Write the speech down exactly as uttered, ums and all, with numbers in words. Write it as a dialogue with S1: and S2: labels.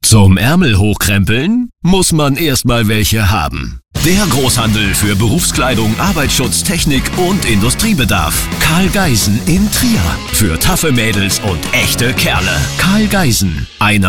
S1: Zum Ärmel hochkrempeln muss man erstmal welche haben. Der Großhandel für Berufskleidung, Arbeitsschutz, Technik und Industriebedarf. Karl Geisen in Trier. Für taffe Mädels und echte Kerle. Karl Geisen. Einer